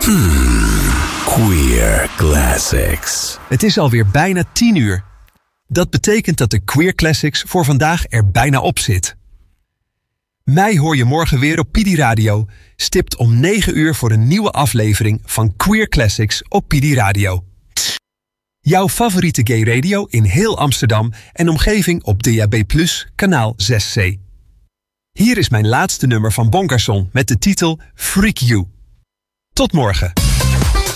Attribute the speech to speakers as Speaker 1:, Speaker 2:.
Speaker 1: Queer Classics.
Speaker 2: Het is alweer bijna 10 uur. Dat betekent dat de Queer Classics voor vandaag er bijna op zit. Mij hoor je morgen weer op Pidi Radio, stipt om 9 uur voor een nieuwe aflevering van Queer Classics op Pidi Radio. Jouw favoriete gay radio in heel Amsterdam en omgeving op DAB+, kanaal 6C. Hier is mijn laatste nummer van Bon Garçon met de titel Freak You. Tot morgen.